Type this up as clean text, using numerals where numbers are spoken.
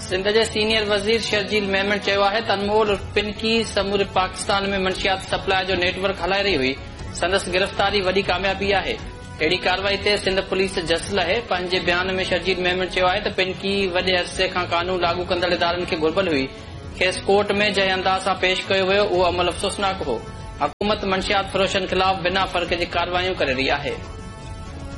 सिंध जे senior वज़ीर शर्जील मेमन चयो आहे त अनमोल पिनकी समूरे पाकिस्तान में मंशियात सप्लाई जो नेटवर्क हलाए रही हुई। संदसि गिरफ़्तारी वॾी कामयाबी आहे। अहिड़ी कार्रवाई ते सिंध पुलिस जस्ल आहे। पंहिंजे बयान में शर्जील मेमन चयो आहे त पिनकी वॾे अरसे खां कानून लागू कंदड़ इदारनि खे घुर्बल हुई। खेसि कोर्ट में जंहिं अंदाज़ सां पेश कयो वियो उहो अमल अफ़सोसनाक हो। हुकूमत मंशियात फ़रोशनि ख़िलाफ़ बिना फ़र्क़ जी कार्रवाइयूं करे रही आहे।